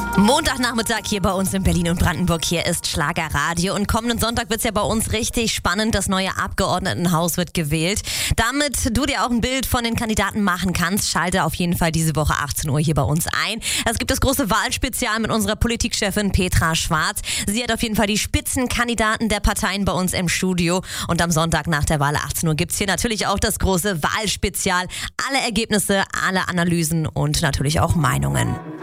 Montagnachmittag hier bei uns in Berlin und Brandenburg. Hier ist Schlagerradio und kommenden Sonntag wird's ja bei uns richtig spannend. Das neue Abgeordnetenhaus wird gewählt. Damit du dir auch ein Bild von den Kandidaten machen kannst, schalte auf jeden Fall diese Woche 18 Uhr hier bei uns ein. Es gibt das große Wahlspezial mit unserer Politikchefin Petra Schwarz. Sie hat auf jeden Fall die Spitzenkandidaten der Parteien bei uns im Studio. Und am Sonntag nach der Wahl 18 Uhr gibt's hier natürlich auch das große Wahlspezial. Alle Ergebnisse, alle Analysen und natürlich auch Meinungen.